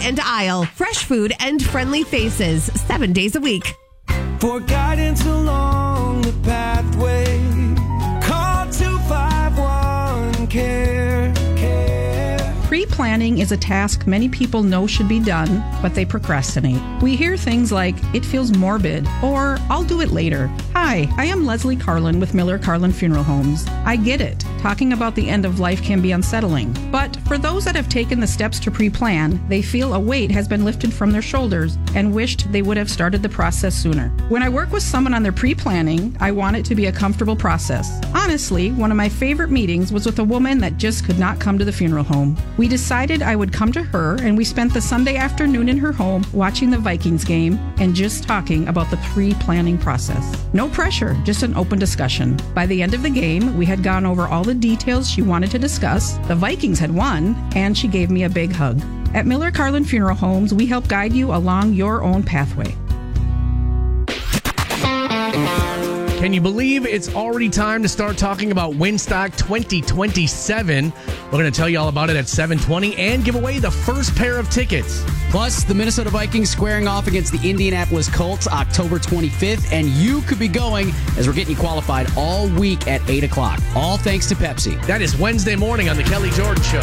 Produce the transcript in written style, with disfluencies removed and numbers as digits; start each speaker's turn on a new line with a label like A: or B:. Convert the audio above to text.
A: and aisle. Fresh food and friendly faces 7 days a week.
B: For guidance along the pathway, call 251-CARE.
C: Pre-planning is a task many people know should be done, but they procrastinate. We hear things like, it feels morbid, or I'll do it later. Hi, I am Leslie Carlin with Miller Carlin Funeral Homes. I get it. Talking about the end of life can be unsettling. But for those that have taken the steps to pre-plan, they feel a weight has been lifted from their shoulders and wished they would have started the process sooner. When I work with someone on their pre-planning, I want it to be a comfortable process. Honestly, one of my favorite meetings was with a woman that just could not come to the funeral home. We decided I would come to her, and we spent the Sunday afternoon in her home watching the Vikings game and just talking about the pre-planning process. No pressure, just an open discussion. By the end of the game, we had gone over all the details she wanted to discuss. The Vikings had won, and she gave me a big hug. At Miller Carlin Funeral Homes, we help guide you along your own pathway.
D: Can you believe it's already time to start talking about Winstock 2027? We're going to tell you all about it at 7:20 and give away the first pair of tickets.
E: Plus, the Minnesota Vikings squaring off against the Indianapolis Colts October 25th, and you could be going as we're getting you qualified all week at 8 o'clock. All thanks to Pepsi.
D: That is Wednesday morning on The Kelly Jordan Show.